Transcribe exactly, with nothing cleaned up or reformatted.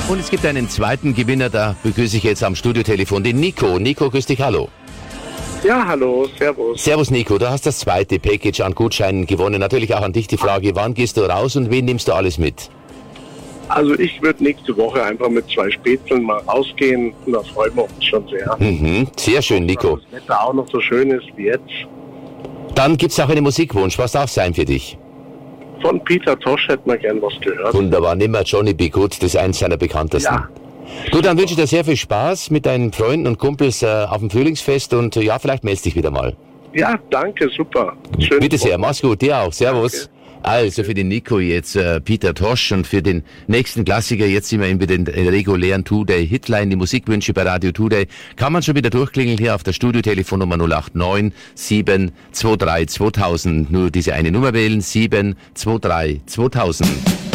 Und es gibt einen zweiten Gewinner, da begrüße ich jetzt am Studiotelefon den Nico. Nico, grüß dich, hallo. Ja, hallo, servus. Servus Nico, du hast das zweite Package an Gutscheinen gewonnen. Natürlich auch an dich die Frage, wann gehst du raus und wen nimmst du alles mit? Also ich würde nächste Woche einfach mit zwei Spätzeln mal rausgehen und da freuen wir uns schon sehr. Mhm, sehr schön, Nico. Dass das Wetter auch noch so schön ist wie jetzt. Dann gibt's auch einen Musikwunsch. Was darf sein für dich? Von Peter Tosh hätten wir gern was gehört. Wunderbar, nimm mal Johnny B. Good, das ist eins seiner bekanntesten. Ja. Gut, dann wünsche ich dir sehr viel Spaß mit deinen Freunden und Kumpels äh, auf dem Frühlingsfest und äh, ja, vielleicht meldest dich wieder mal. Ja, danke, super. Schön. Bitte sehr, mach's gut, dir auch, servus. Danke. Also für den Nico jetzt äh, Peter Tosh und für den nächsten Klassiker, jetzt sind wir in den regulären Two-Day-Hitline, die Musikwünsche bei Radio Two-Day, kann man schon wieder durchklingeln hier auf der Studiotelefonnummer null acht neun sieben zwei drei zweitausend. Nur diese eine Nummer wählen, sieben zwei drei zweitausend.